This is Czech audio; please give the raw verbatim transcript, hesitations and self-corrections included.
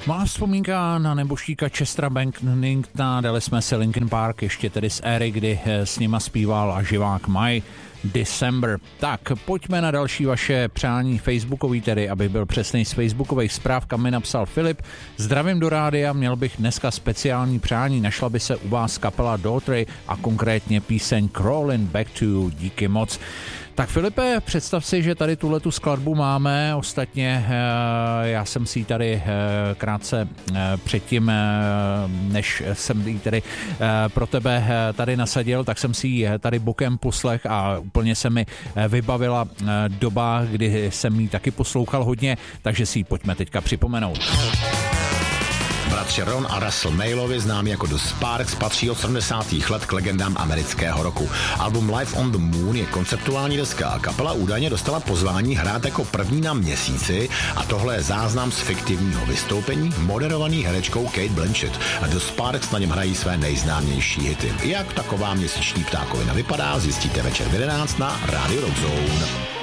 Má vzpomínka na neboštíka Chestera Benningtona, dali jsme si Linkin Park ještě tedy z éry, kdy s nima zpíval a živák My December. Tak, pojďme na další vaše přání facebookový, tedy, abych byl přesnej z facebookových zpráv, kam mi napsal Filip. Zdravím do rádia, měl bych dneska speciální přání, našla by se u vás kapela Daughtry a konkrétně píseň Crawling Back to You. Díky moc. Tak Filipe, představ si, že tady tuhletu skladbu máme, ostatně já jsem si ji tady krátce předtím, než jsem ji tady pro tebe tady nasadil, tak jsem si ji tady bokem poslech a úplně se mi vybavila doba, kdy jsem ji taky poslouchal hodně, takže si ji pojďme teďka připomenout. Bratři Ron a Russell Mailovi, známí jako The Sparks, patří od sedmdesátých let k legendám amerického rocku. Album Live on the Moon je konceptuální deska a kapela údajně dostala pozvání hrát jako první na Měsíci a tohle je záznam z fiktivního vystoupení moderovaný herečkou Kate Blanchett a The Sparks na něm hrají své nejznámější hity. Jak taková měsíční ptákovina vypadá, zjistíte večer v jedenáct na Radio Rock Zone.